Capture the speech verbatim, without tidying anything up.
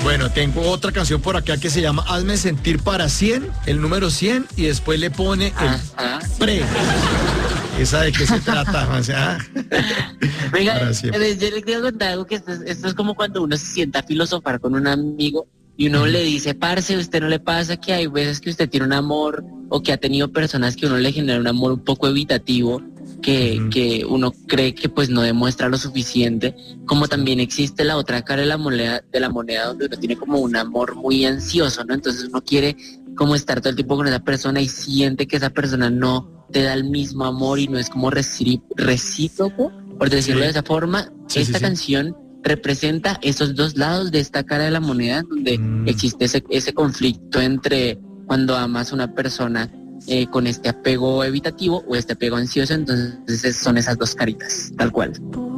Bueno, tengo otra canción por acá que se llama Hazme sentir para cien, el número cien, y después le pone el Ajá. pre. ¿Esa de qué se trata? O sea, Venga, para yo siempre. le quiero contar algo que esto, es- esto es como cuando uno se sienta a filosofar con un amigo y uno le dice, parce, ¿usted no le pasa que hay veces que usted tiene un amor o que ha tenido personas que uno le genera un amor un poco evitativo, que, Ujú. que uno cree que pues no demuestra lo suficiente? Como también existe la otra cara de la moneda, de la moneda donde uno tiene como un amor muy ansioso, ¿no? Entonces uno quiere como estar todo el tiempo con esa persona y siente que esa persona no te da el mismo amor y no es como recí- recíproco, por decirlo de Sí, esa forma. sí, sí, Esta sí. canción representa esos dos lados de esta cara de la moneda, donde Mm. existe ese, ese conflicto entre cuando amas a una persona eh, con este apego evitativo o este apego ansioso. Entonces son esas dos caritas, tal cual.